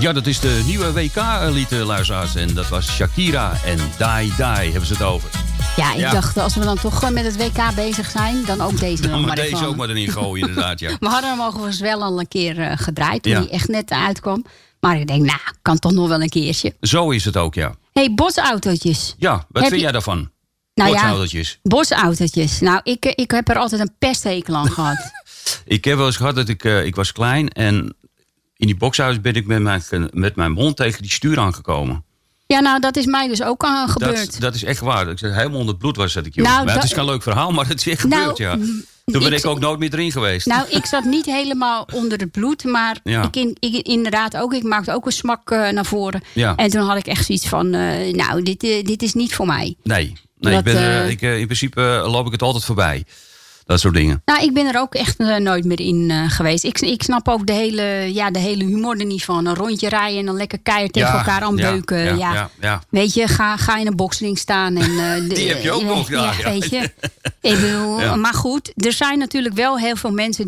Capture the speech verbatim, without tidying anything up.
Ja, dat is de nieuwe W K-elite, luisteraars. En dat was Shakira en Die Die hebben ze het over. Ja, ik Ja. dacht, als we dan toch met het W K bezig zijn, dan ook deze nog Dan maar maar deze even. ook maar erin gooien, inderdaad, ja. We hadden hem overigens wel al een keer uh, gedraaid, toen Ja. hij echt net uitkwam. Maar ik denk, nou, kan toch nog wel een keertje. Zo is het ook, ja. Hé, hey, bosautootjes. Ja, wat Heb vind je- jij daarvan? Nou Botsautootjes. ja, bosautootjes. Nou, ik, eh, ik heb er altijd een pesthekel aan gehad. Ik heb wel eens gehad dat ik, uh, ik was klein en in die bokshuis ben ik met mijn, met mijn mond tegen die stuur aangekomen. Ja, nou, dat is mij dus ook aan gebeurd. Dat, dat is echt waar. Ik zeg, helemaal onder het bloed was dat ik jong. Nou, maar het dat- is geen leuk verhaal, maar het is echt Nou, gebeurd, ja. Toen ben ik- ik ook nooit meer erin geweest. Nou, ik zat niet helemaal onder het bloed, maar Ja. ik, in, ik inderdaad ook. Ik maakte ook een smak uh, naar voren. Ja. En toen had ik echt zoiets van, uh, nou, dit, uh, dit is niet voor mij. Nee, nee Dat, ik ben, er, uh, ik, uh, in principe uh, loop ik het altijd voorbij. Dat soort dingen. Nou, ik ben er ook echt uh, nooit meer in uh, geweest. Ik, ik snap ook de hele, ja, de hele humor er niet van. Een rondje rijden en dan lekker keihard tegen Ja, elkaar aanbeuken. ja, Ja, ja, ja, ja. Weet je, ga, ga in een boksring staan. En, uh, de, Die heb je ook nog, ja, ja. Weet je. Ik bedoel, Ja. Maar goed, er zijn natuurlijk wel heel veel mensen